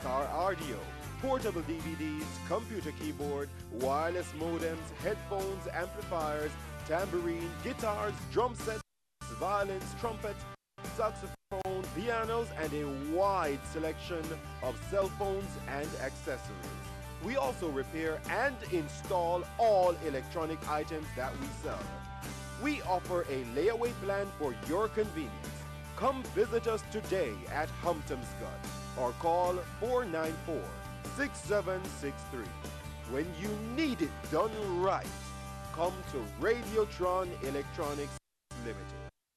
car audio, portable DVDs, computer keyboard, wireless modems, headphones, amplifiers, tambourine, guitars, drum sets, violins, trumpet, saxophone, pianos, and a wide selection of cell phones and accessories. We also repair and install all electronic items that we sell. We offer a layaway plan for your convenience. Come visit us today at Humpton Scott or call 494-6763. When you need it done right, come to Radiotron Electronics Limited.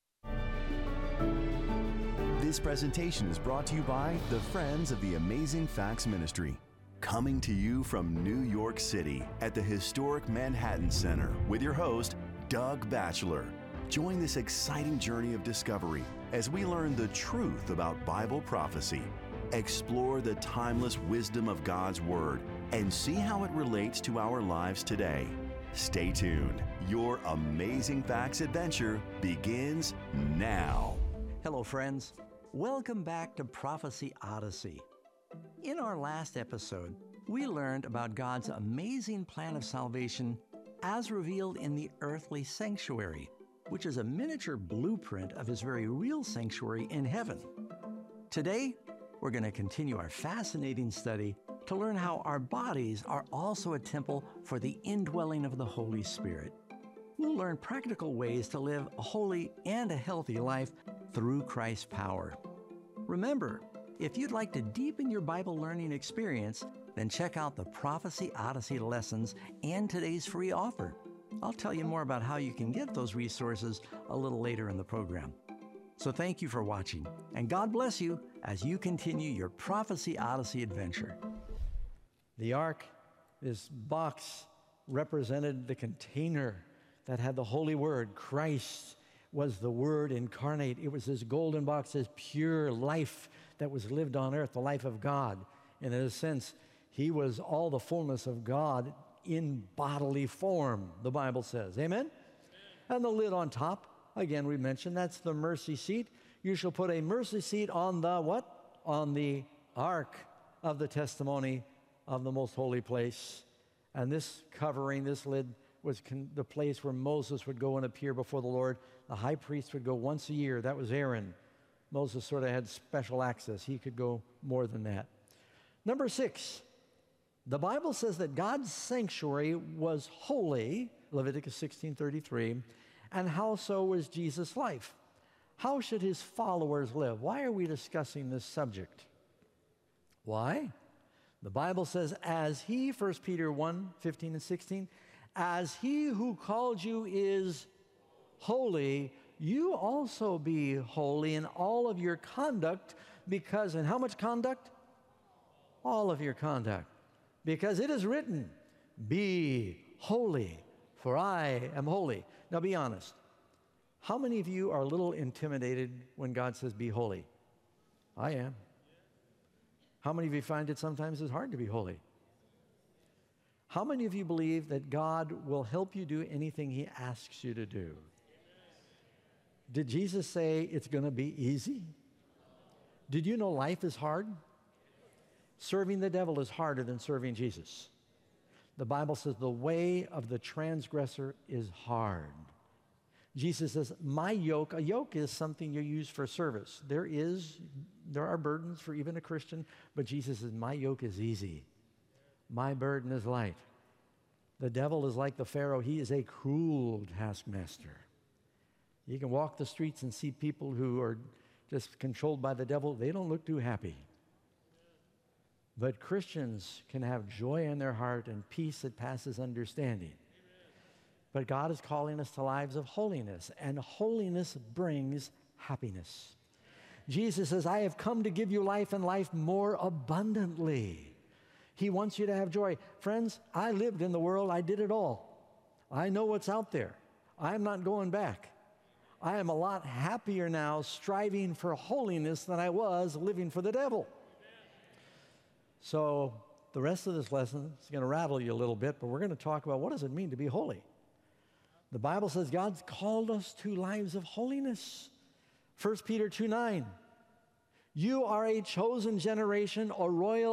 This presentation is brought to you by the Friends of the Amazing Facts Ministry. Coming to you from New York City at the historic Manhattan Center with your host, Doug Batchelor. Join this exciting journey of discovery as we learn the truth about Bible prophecy, explore the timeless wisdom of God's Word, and see how it relates to our lives today. Stay tuned. Your Amazing Facts adventure begins now. Hello, friends. Welcome back to Prophecy Odyssey. In our last episode, we learned about God's amazing plan of salvation as revealed in the earthly sanctuary, which is a miniature blueprint of His very real sanctuary in heaven. Today, we're going to continue our fascinating study to learn how our bodies are also a temple for the indwelling of the Holy Spirit. We'll learn practical ways to live a holy and a healthy life through Christ's power. Remember, if you'd like to deepen your Bible learning experience, then check out the Prophecy Odyssey lessons and today's free offer. I'll tell you more about how you can get those resources a little later in the program. So thank you for watching, and God bless you as you continue your Prophecy Odyssey adventure. The ark, this box, represented the container that had the Holy Word. Christ was the Word incarnate. It was this golden box, this pure life that was lived on earth, the life of God. And in a sense, He was all the fullness of God in bodily form, the Bible says. Amen? Amen? And the lid on top, again, we mentioned, that's the mercy seat. You shall put a mercy seat on the what? On the ark of the testimony of the most holy place. And this covering, this lid, was the place where Moses would go and appear before the Lord. The high priest would go once a year. That was Aaron. Moses sort of had special access. He could go more than that. Number 6, the Bible says that God's sanctuary was holy, Leviticus 16:33, and how so was Jesus' life? How should His followers live? Why are we discussing this subject? Why? The Bible says, as He, 1 Peter 1:15 and 16, as He who called you is holy, you also be holy in all of your conduct, because, and how much conduct? All of your conduct. Because it is written, be holy, for I am holy. Now be honest. How many of you are a little intimidated when God says be holy? I am. How many of you find it sometimes is hard to be holy? How many of you believe that God will help you do anything He asks you to do? Did Jesus say it's going to be easy? Did you know life is hard? Serving the devil is harder than serving Jesus. The Bible says the way of the transgressor is hard. Jesus says, my yoke, a yoke is something you use for service. There are burdens for even a Christian, but Jesus says, my yoke is easy. My burden is light. The devil is like the Pharaoh. He is a cruel taskmaster. You can walk the streets and see people who are just controlled by the devil. They don't look too happy. But Christians can have joy in their heart and peace that passes understanding. But God is calling us to lives of holiness, and holiness brings happiness. Jesus says, I have come to give you life and life more abundantly. He wants you to have joy. Friends, I lived in the world. I did it all. I know what's out there. I'm not going back. I am a lot happier now striving for holiness than I was living for the devil. So the rest of this lesson is going to rattle you a little bit, but we're going to talk about what does it mean to be holy. The Bible says God's called us to lives of holiness. 1 Peter 2:9. You are a chosen generation, a royal